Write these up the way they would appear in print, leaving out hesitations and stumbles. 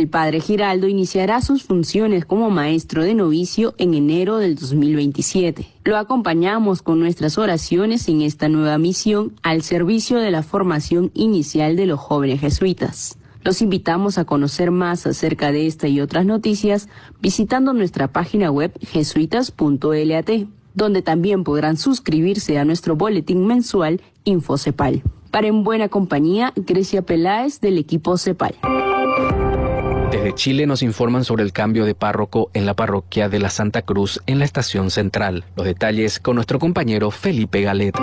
El padre Giraldo iniciará sus funciones como maestro de novicio en enero del 2027. Lo acompañamos con nuestras oraciones en esta nueva misión al servicio de la formación inicial de los jóvenes jesuitas. Los invitamos a conocer más acerca de esta y otras noticias visitando nuestra página web jesuitas.lat, donde también podrán suscribirse a nuestro boletín mensual InfoCepal. Para En Buena Compañía, Grecia Peláez del equipo CEPAL. Desde Chile nos informan sobre el cambio de párroco en la parroquia de la Santa Cruz en la Estación Central. Los detalles con nuestro compañero Felipe Galet.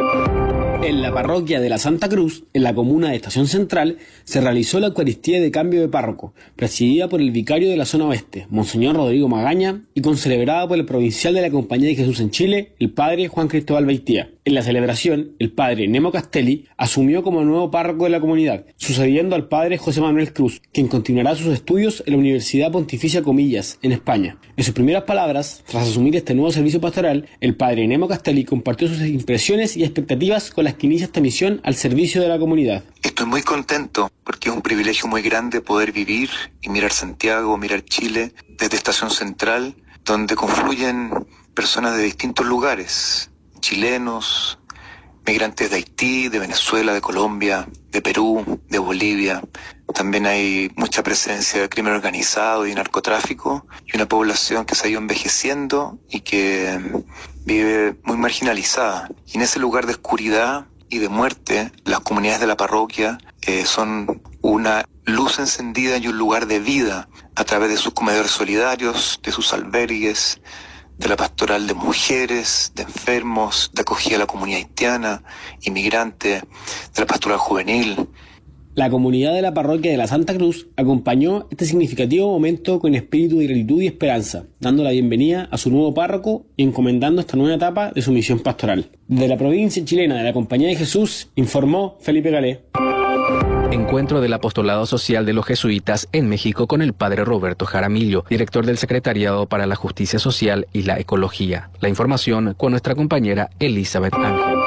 En la parroquia de la Santa Cruz, en la comuna de Estación Central, se realizó la Eucaristía de cambio de párroco, presidida por el vicario de la zona oeste, Monseñor Rodrigo Magaña, y concelebrada por el provincial de la Compañía de Jesús en Chile, el padre Juan Cristóbal Beitía. En la celebración, el padre Nemo Castelli asumió como nuevo párroco de la comunidad, sucediendo al padre José Manuel Cruz, quien continuará sus estudios en la Universidad Pontificia Comillas, en España. En sus primeras palabras, tras asumir este nuevo servicio pastoral, el padre Nemo Castelli compartió sus impresiones y expectativas con las que inicia esta misión al servicio de la comunidad. Estoy muy contento porque es un privilegio muy grande poder vivir y mirar Santiago, mirar Chile desde Estación Central, donde confluyen personas de distintos lugares, chilenos, migrantes de Haití, de Venezuela, de Colombia, de Perú, de Bolivia. También hay mucha presencia de crimen organizado y narcotráfico y una población que se ha ido envejeciendo y que vive muy marginalizada. Y en ese lugar de oscuridad y de muerte, las comunidades de la parroquia son una luz encendida y un lugar de vida a través de sus comedores solidarios, de sus albergues, de la pastoral de mujeres, de enfermos, de acogida a la comunidad haitiana, inmigrante, de la pastoral juvenil. La comunidad de la parroquia de la Santa Cruz acompañó este significativo momento con espíritu de gratitud y esperanza, dando la bienvenida a su nuevo párroco y encomendando esta nueva etapa de su misión pastoral. Desde la provincia chilena de la Compañía de Jesús, informó Felipe Galé. Encuentro del Apostolado Social de los Jesuitas en México con el padre Roberto Jaramillo, director del Secretariado para la Justicia Social y la Ecología. La información con nuestra compañera Elizabeth Ángel.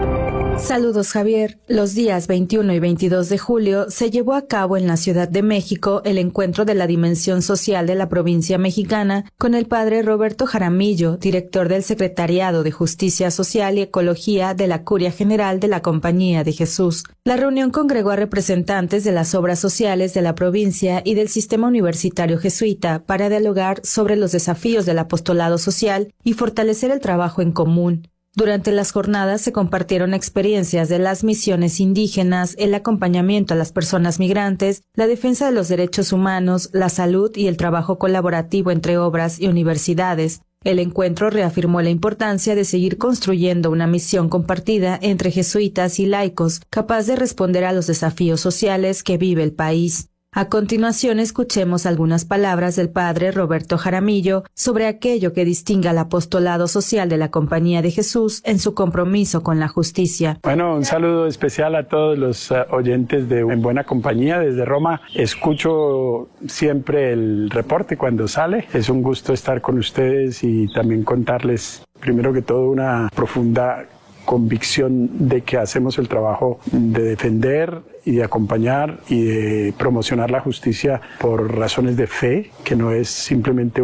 Saludos, Javier. Los días 21 y 22 de julio se llevó a cabo en la Ciudad de México el encuentro de la Dimensión Social de la provincia mexicana con el padre Roberto Jaramillo, director del Secretariado de Justicia Social y Ecología de la Curia General de la Compañía de Jesús. La reunión congregó a representantes de las obras sociales de la provincia y del sistema universitario jesuita para dialogar sobre los desafíos del apostolado social y fortalecer el trabajo en común. Durante las jornadas se compartieron experiencias de las misiones indígenas, el acompañamiento a las personas migrantes, la defensa de los derechos humanos, la salud y el trabajo colaborativo entre obras y universidades. El encuentro reafirmó la importancia de seguir construyendo una misión compartida entre jesuitas y laicos, capaz de responder a los desafíos sociales que vive el país. A continuación, escuchemos algunas palabras del padre Roberto Jaramillo sobre aquello que distingue al apostolado social de la Compañía de Jesús en su compromiso con la justicia. Bueno, un saludo especial a todos los oyentes de En Buena Compañía desde Roma. Escucho siempre el reporte cuando sale. Es un gusto estar con ustedes y también contarles, primero que todo, una profunda convicción de que hacemos el trabajo de defender y de acompañar y de promocionar la justicia por razones de fe, que no es simplemente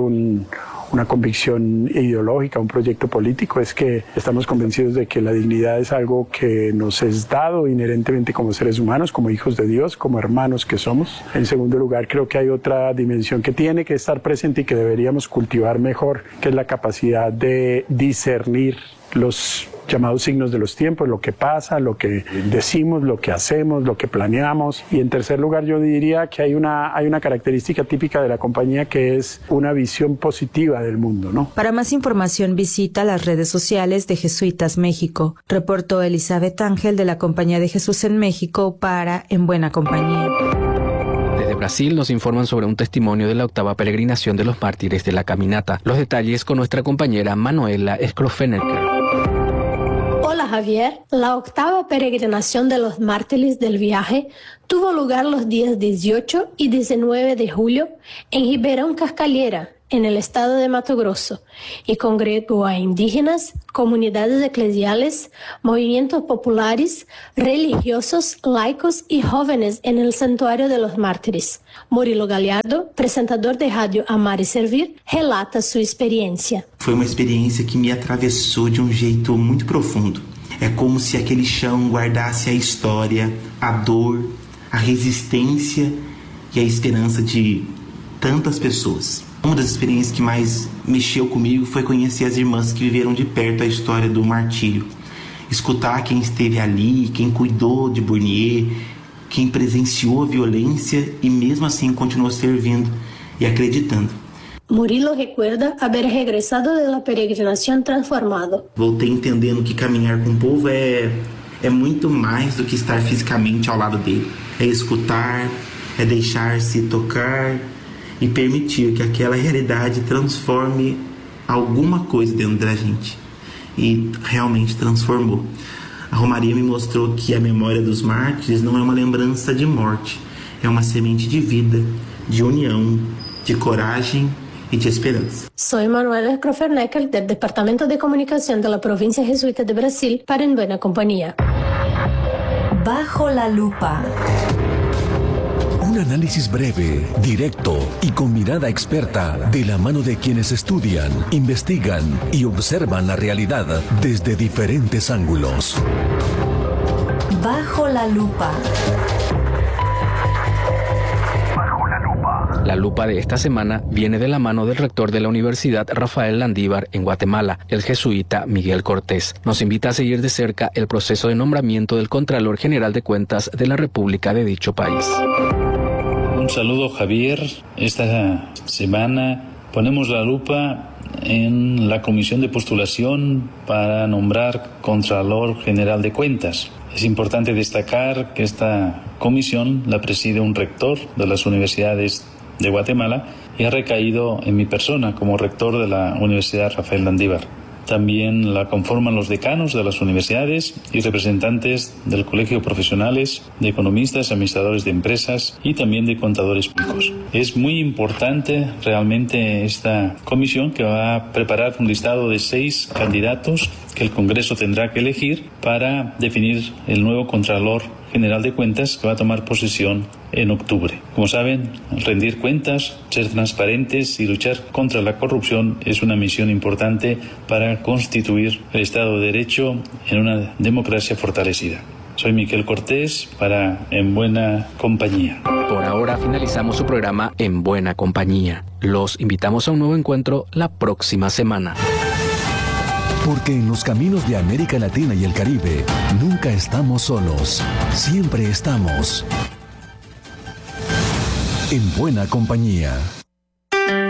una convicción ideológica, un proyecto político, es que estamos convencidos de que la dignidad es algo que nos es dado inherentemente como seres humanos, como hijos de Dios, como hermanos que somos. En segundo lugar, creo que hay otra dimensión que tiene que estar presente y que deberíamos cultivar mejor, que es la capacidad de discernir los llamados signos de los tiempos, lo que pasa, lo que decimos, lo que hacemos, lo que planeamos. Y en tercer lugar, yo diría que hay una característica típica de la compañía que es una visión positiva del mundo, ¿no? Para más información visita las redes sociales de Jesuitas México. Reportó Elizabeth Ángel de la Compañía de Jesús en México para En Buena Compañía. Desde Brasil nos informan sobre un testimonio de la 8ª peregrinación de los mártires de la caminata. Los detalles con nuestra compañera Manuela Scrofenecker. Hola Javier, la 8ª peregrinación de los mártires del viaje tuvo lugar los días 18 y 19 de julio en Ribeirão Cascalheira, en el estado de Mato Grosso y congregó a indígenas, comunidades eclesiales, movimientos populares, religiosos, laicos y jóvenes en el Santuario de los Mártires. Murilo Gallardo, presentador de rádio Amar e Servir, relata sua experiência. Foi uma experiência que me atravessou de jeito muito profundo. É como se aquele chão guardasse a história, a dor, a resistência e a esperança de tantas pessoas. Uma das experiências que mais mexeu comigo foi conhecer as irmãs que viveram de perto a história do martírio. Escutar quem esteve ali, quem cuidou de Burnier, quem presenciou a violência e mesmo assim continuou servindo e acreditando. Murilo recuerda haber regresado de la peregrinación transformado. Voltei entendendo que caminhar com o povo é muito mais do que estar fisicamente ao lado dele. É escutar, é deixar-se tocar e permitir que aquela realidade transforme alguma coisa dentro da gente. E realmente transformou. A Romaria me mostrou que a memória dos mártires não é uma lembrança de morte, é uma semente de vida, de união, de coragem y de esperanza. Soy Manuela Scroferneckel del Departamento de Comunicación de la Provincia Jesuita de Brasil para En Buena Compañía. Bajo la lupa. Un análisis breve, directo y con mirada experta de la mano de quienes estudian, investigan y observan la realidad desde diferentes ángulos. Bajo la lupa. La lupa de esta semana viene de la mano del rector de la Universidad Rafael Landívar en Guatemala, el jesuita Miguel Cortés. Nos invita a seguir de cerca el proceso de nombramiento del Contralor General de Cuentas de la República de dicho país. Un saludo, Javier. Esta semana ponemos la lupa en la comisión de postulación para nombrar Contralor General de Cuentas. Es importante destacar que esta comisión la preside un rector de las universidades de Guatemala y ha recaído en mi persona como rector de la Universidad Rafael Landívar. También la conforman los decanos de las universidades y representantes del Colegio Profesionales, de economistas, administradores de empresas y también de contadores públicos. Es muy importante realmente esta comisión que va a preparar un listado de 6 candidatos que el Congreso tendrá que elegir para definir el nuevo Contralor General de Cuentas que va a tomar posesión en octubre. Como saben, rendir cuentas, ser transparentes y luchar contra la corrupción es una misión importante para constituir el Estado de Derecho en una democracia fortalecida. Soy Miguel Cortés para En Buena Compañía. Por ahora finalizamos su programa En Buena Compañía. Los invitamos a un nuevo encuentro la próxima semana. Porque en los caminos de América Latina y el Caribe nunca estamos solos, siempre estamos en buena compañía.